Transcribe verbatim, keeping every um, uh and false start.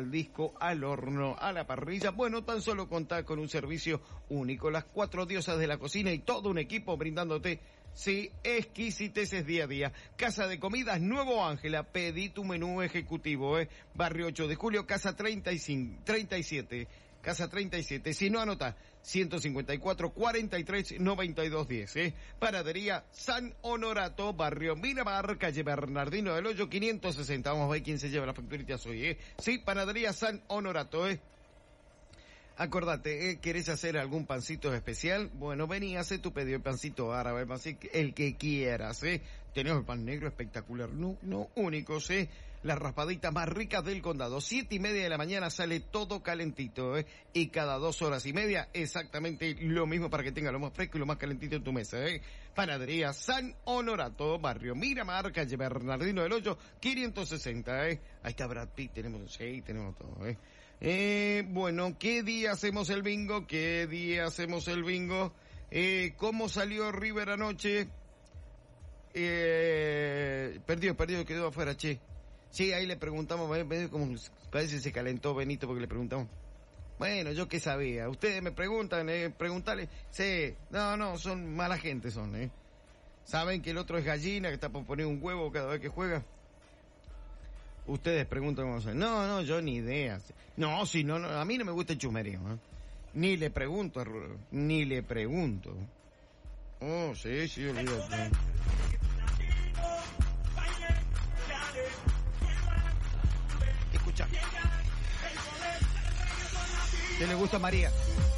al disco, al horno, a la parrilla. Bueno, tan solo contá con un servicio único, las cuatro diosas de la cocina y todo un equipo brindándote, sí, exquisiteces día a día. Casa de Comidas Nuevo Ángela, pedí tu menú ejecutivo, eh. Barrio ocho de julio, casa treinta y cinco, treinta y siete. Casa treinta y siete, si no anota, ciento cincuenta y cuatro, cuarenta y tres, noventa y dos, diez, eh. Panadería San Honorato, Barrio Miramar, calle Bernardino del Hoyo, quinientos sesenta. Vamos a ver quién se lleva las facturitas hoy, eh. Sí, Panadería San Honorato, eh. Acordate, ¿eh? ¿Querés hacer algún pancito especial? Bueno, vení, hace tu pedido de pancito árabe, el que quieras, ¿eh? Tenemos el pan negro espectacular, no, no, únicos, ¿eh? Las raspaditas más ricas del condado. Siete y media de la mañana sale todo calentito, ¿eh? Y cada dos horas y media, exactamente lo mismo para que tenga lo más fresco y lo más calentito en tu mesa, ¿eh? Panadería San Honorato, Barrio Miramar, calle Bernardino del Hoyo, quinientos sesenta, ¿eh? Ahí está Brad Pitt, tenemos, sí, tenemos todo, ¿eh? Eh, bueno, ¿qué día hacemos el bingo? ¿Qué día hacemos el bingo? Eh, ¿cómo salió River anoche? Eh, perdió, perdió, quedó afuera, che. Sí, ahí le preguntamos, como parece que se calentó Benito porque le preguntamos. Bueno, yo qué sabía. Ustedes me preguntan, eh, preguntarle. Sí, no, no, son mala gente son, eh. Saben que el otro es gallina, que está por poner un huevo cada vez que juega. Ustedes preguntan cómo se... No, no, yo ni idea. No, si no, no, a mí no me gusta el chumerío, ¿eh? Ni le pregunto a Rulo, ni le pregunto. Oh, sí, sí, olvídate. Escucha. ¿Qué le gusta a María?